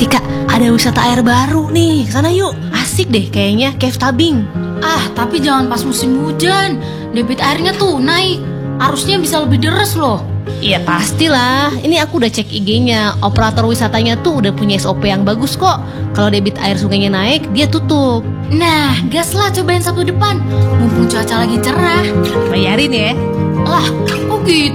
Tika, ada wisata air baru nih. Sana yuk. Asik deh kayaknya, cave tubing. Tapi jangan pas musim hujan. Debit airnya tuh naik. Arusnya bisa lebih deras loh. Iya pastilah. Ini aku udah cek IG-nya. Operator wisatanya tuh udah punya SOP yang bagus kok. Kalau debit air sungainya naik, dia tutup. Nah, gas lah cobain Sabtu depan. Mumpung cuaca lagi cerah. Bayarin ya. Lah, kok gitu?